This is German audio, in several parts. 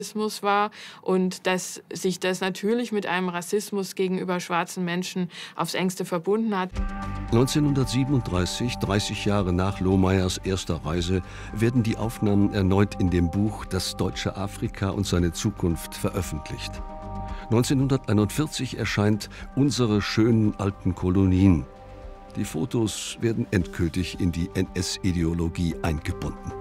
war und dass sich das natürlich mit einem Rassismus gegenüber schwarzen Menschen aufs Engste verbunden hat. 1937, 30 Jahre nach Lohmeyers erster Reise, werden die Aufnahmen erneut in dem Buch »Das deutsche Afrika und seine Zukunft« veröffentlicht. 1941 erscheint »Unsere schönen alten Kolonien«. Die Fotos werden endgültig in die NS-Ideologie eingebunden.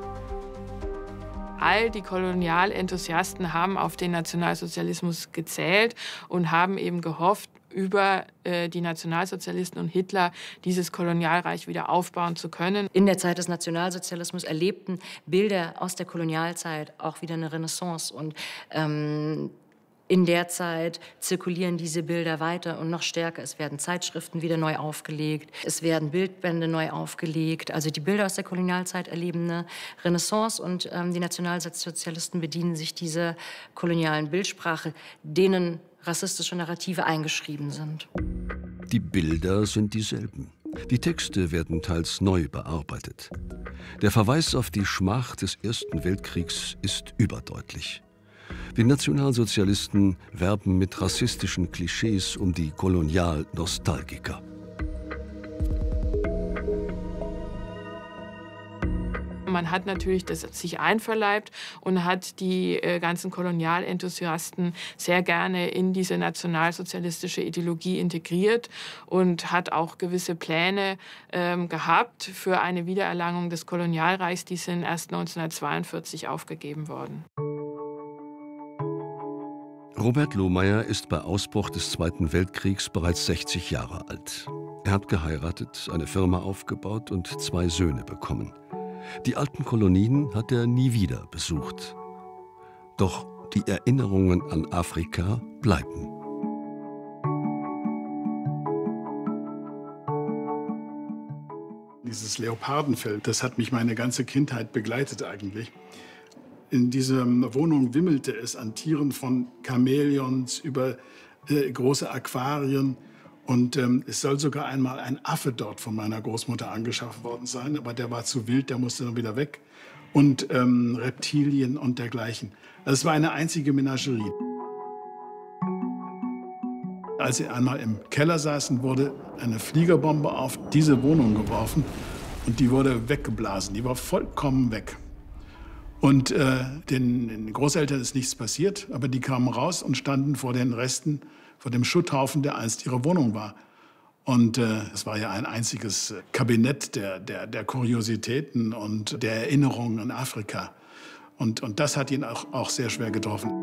All die Kolonialenthusiasten haben auf den Nationalsozialismus gezählt und haben eben gehofft, über die Nationalsozialisten und Hitler dieses Kolonialreich wieder aufbauen zu können. In der Zeit des Nationalsozialismus erlebten Bilder aus der Kolonialzeit auch wieder eine Renaissance. Und in der Zeit zirkulieren diese Bilder weiter und noch stärker. Es werden Zeitschriften wieder neu aufgelegt, es werden Bildbände neu aufgelegt. Also die Bilder aus der Kolonialzeit erleben eine Renaissance und die Nationalsozialisten bedienen sich dieser kolonialen Bildsprache, denen rassistische Narrative eingeschrieben sind. Die Bilder sind dieselben. Die Texte werden teils neu bearbeitet. Der Verweis auf die Schmach des Ersten Weltkriegs ist überdeutlich. Die Nationalsozialisten werben mit rassistischen Klischees um die Kolonialnostalgiker. Man hat natürlich das sich einverleibt und hat die ganzen Kolonialenthusiasten sehr gerne in diese nationalsozialistische Ideologie integriert und hat auch gewisse Pläne gehabt für eine Wiedererlangung des Kolonialreichs. Die sind erst 1942 aufgegeben worden. Robert Lohmeyer ist bei Ausbruch des Zweiten Weltkriegs bereits 60 Jahre alt. Er hat geheiratet, eine Firma aufgebaut und 2 Söhne bekommen. Die alten Kolonien hat er nie wieder besucht. Doch die Erinnerungen an Afrika bleiben. Dieses Leopardenfell, das hat mich meine ganze Kindheit begleitet eigentlich. In dieser Wohnung wimmelte es an Tieren, von Chamäleons über große Aquarien. Und es soll sogar einmal ein Affe dort von meiner Großmutter angeschafft worden sein. Aber der war zu wild, der musste dann wieder weg. Und Reptilien und dergleichen. Es war eine einzige Menagerie. Als sie einmal im Keller saßen, wurde eine Fliegerbombe auf diese Wohnung geworfen. Und die wurde weggeblasen. Die war vollkommen weg. Und den Großeltern ist nichts passiert, aber die kamen raus und standen vor den Resten, vor dem Schutthaufen, der einst ihre Wohnung war. Und es war ja ein einziges Kabinett der Kuriositäten und der Erinnerungen an Afrika. Und das hat ihn auch sehr schwer getroffen.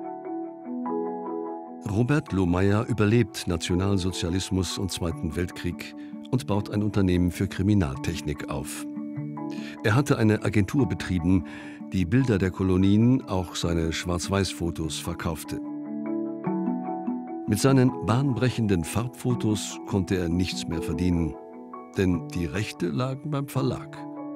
Robert Lohmeyer überlebt Nationalsozialismus und Zweiten Weltkrieg und baut ein Unternehmen für Kriminaltechnik auf. Er hatte eine Agentur betrieben, die Bilder der Kolonien, auch seine Schwarz-Weiß-Fotos, verkaufte. Mit seinen bahnbrechenden Farbfotos konnte er nichts mehr verdienen, denn die Rechte lagen beim Verlag.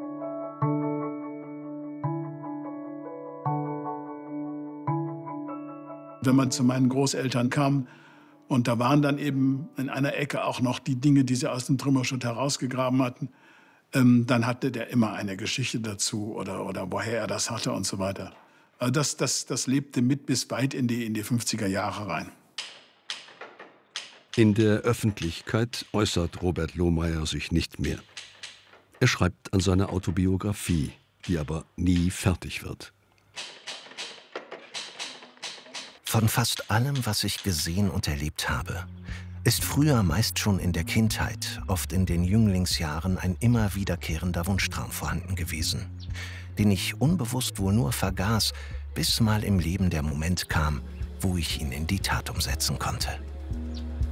Wenn man zu meinen Großeltern kam, und da waren dann eben in einer Ecke auch noch die Dinge, die sie aus dem Trümmerschutt herausgegraben hatten, dann hatte der immer eine Geschichte dazu oder woher er das hatte und so weiter. Also das lebte mit bis weit in die 50er Jahre rein. In der Öffentlichkeit äußert Robert Lohmeyer sich nicht mehr. Er schreibt an seiner Autobiografie, die aber nie fertig wird. Von fast allem, was ich gesehen und erlebt habe, ist früher meist schon in der Kindheit, oft in den Jünglingsjahren, ein immer wiederkehrender Wunschtraum vorhanden gewesen, den ich unbewusst wohl nur vergaß, bis mal im Leben der Moment kam, wo ich ihn in die Tat umsetzen konnte.